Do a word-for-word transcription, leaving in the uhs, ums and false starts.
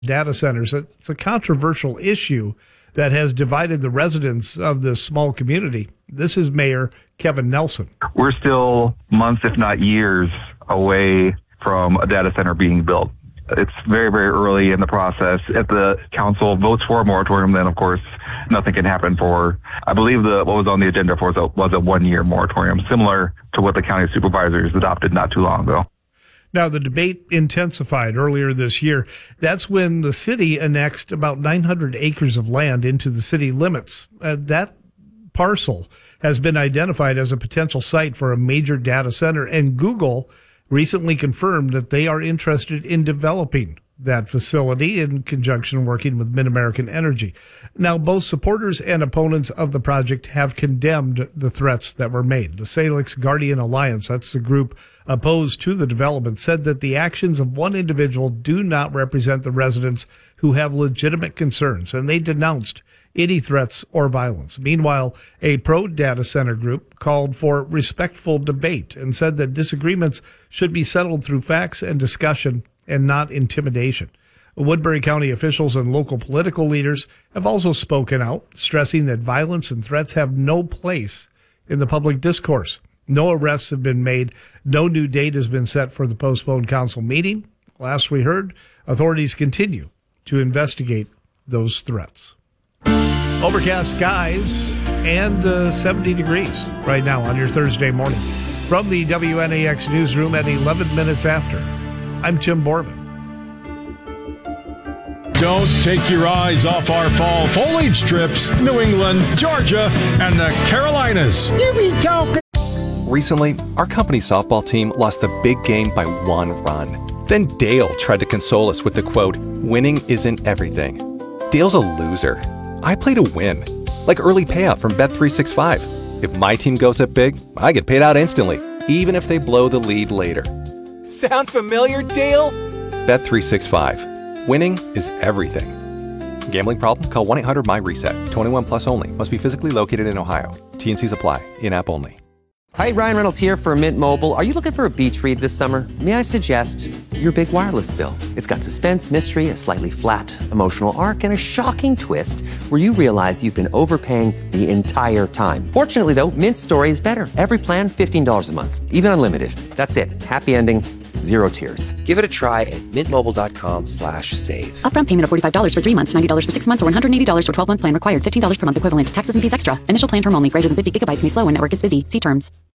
data centers. It's a controversial issue that has divided the residents of this small community. This is Mayor Kevin Nelson. We're still months, if not years, away from a data center being built. It's very, very early in the process. If the council votes for a moratorium, then of course nothing can happen for, I believe the what was on the agenda for was a, was a one-year moratorium, similar to what the county supervisors adopted not too long ago. Now, the debate intensified earlier this year. That's when the city annexed about nine hundred acres of land into the city limits. Uh, that parcel has been identified as a potential site for a major data center, and Google recently confirmed that they are interested in developing that facility in conjunction working with MidAmerican Energy. Now, both supporters and opponents of the project have condemned the threats that were made. The Salix Guardian Alliance, that's the group opposed to the development, said that the actions of one individual do not represent the residents who have legitimate concerns, and they denounced any threats or violence. Meanwhile, a pro-data center group called for respectful debate and said that disagreements should be settled through facts and discussion and not intimidation. Woodbury County officials and local political leaders have also spoken out, stressing that violence and threats have no place in the public discourse. No arrests have been made. No new date has been set for the postponed council meeting. Last we heard, authorities continue to investigate those threats. Overcast skies and uh, seventy degrees right now on your Thursday morning. From the W N A X newsroom at eleven minutes after, I'm Tim Borman. Don't take your eyes off our fall foliage strips, New England, Georgia, and the Carolinas. You be talking. Recently, our company softball team lost the big game by one run. Then Dale tried to console us with the quote, "Winning isn't everything." Dale's a loser. I play to win, like early payout from Bet three sixty-five. If my team goes up big, I get paid out instantly, even if they blow the lead later. Sound familiar, Dale? Bet three sixty-five. Winning is everything. Gambling problem? Call one eight hundred M Y reset. twenty-one plus only. Must be physically located in Ohio. T and C's apply. In-app only. Hi, Ryan Reynolds here for Mint Mobile. Are you looking for a beach read this summer? May I suggest your big wireless bill? It's got suspense, mystery, a slightly flat, emotional arc, and a shocking twist where you realize you've been overpaying the entire time. Fortunately, though, Mint's story is better. Every plan, fifteen dollars a month. Even unlimited. That's it. Happy ending. Zero tears. Give it a try at mintmobile.com slash save. Upfront payment of forty-five dollars for three months, ninety dollars for six months, or one hundred eighty dollars for twelve-month plan required. fifteen dollars per month equivalent. Taxes and fees extra. Initial plan term only. Greater than fifty gigabytes may slow when network is busy. See terms.